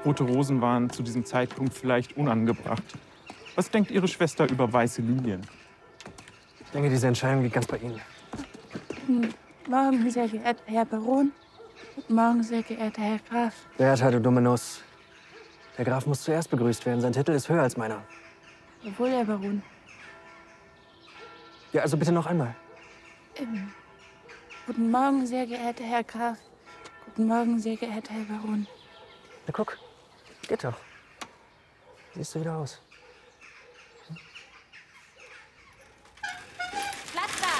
Rote Rosen waren zu diesem Zeitpunkt vielleicht unangebracht. Was denkt Ihre Schwester über weiße Lilien? Ich denke, diese Entscheidung liegt ganz bei Ihnen. Guten Morgen, sehr geehrter Herr Baron. Guten Morgen, sehr geehrter Herr Graf. Bertha, du dumme Nuss. Der Graf muss zuerst begrüßt werden. Sein Titel ist höher als meiner. Jawohl, Herr Baron. Ja, also bitte noch einmal. Guten Morgen, sehr geehrter Herr Graf. Guten Morgen, sehr geehrter Herr Baron. Na guck, geht doch. Siehst du wieder aus. Platz da!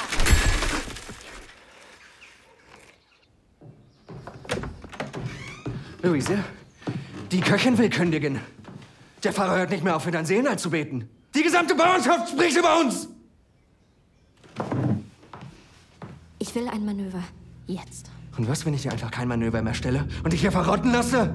Luise, die Köchin will kündigen. Der Pfarrer hört nicht mehr auf, für dein Seelenheil zu beten. Die gesamte Bauernschaft spricht über uns! Ich will ein Manöver. Jetzt. Und was, wenn ich dir einfach kein Manöver mehr stelle und dich hier verrotten lasse?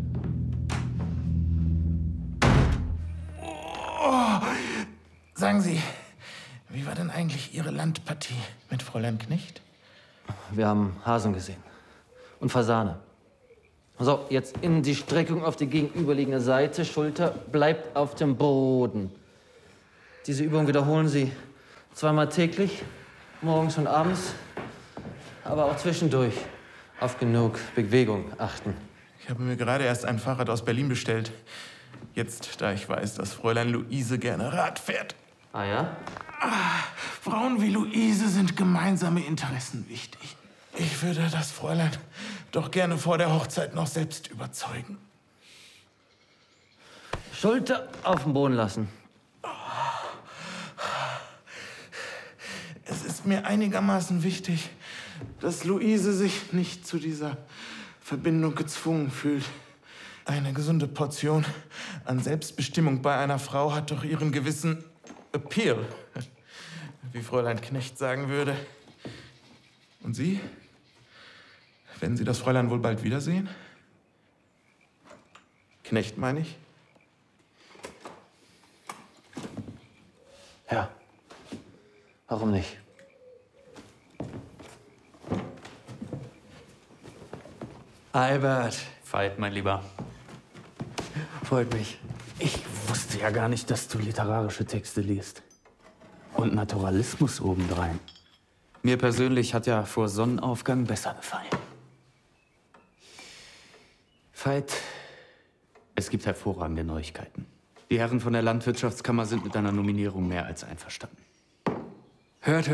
Oh. Sagen Sie, wie war denn eigentlich Ihre Landpartie mit Fräulein Knecht? Wir haben Hasen gesehen. Und Fasane. So, jetzt in die Streckung auf die gegenüberliegende Seite. Schulter bleibt auf dem Boden. Diese Übung wiederholen Sie zweimal täglich, morgens und abends, aber auch zwischendurch auf genug Bewegung achten. Ich habe mir gerade erst ein Fahrrad aus Berlin bestellt. Jetzt, da ich weiß, dass Fräulein Luise gerne Rad fährt. Ah ja? Frauen wie Luise sind gemeinsame Interessen wichtig. Ich würde das Fräulein doch gerne vor der Hochzeit noch selbst überzeugen. Schulter auf den Boden lassen. Es ist mir einigermaßen wichtig, dass Luise sich nicht zu dieser Verbindung gezwungen fühlt. Eine gesunde Portion an Selbstbestimmung bei einer Frau hat doch ihren gewissen Appeal, wie Fräulein Knecht sagen würde. Und Sie? Werden Sie das Fräulein wohl bald wiedersehen? Knecht, meine ich? Ja. Warum nicht? Albert. Veit, mein Lieber. Freut mich. Ich wusste ja gar nicht, dass du literarische Texte liest. Und Naturalismus obendrein. Mir persönlich hat ja vor Sonnenaufgang besser gefallen. Veit, es gibt hervorragende Neuigkeiten. Die Herren von der Landwirtschaftskammer sind mit deiner Nominierung mehr als einverstanden. Hört,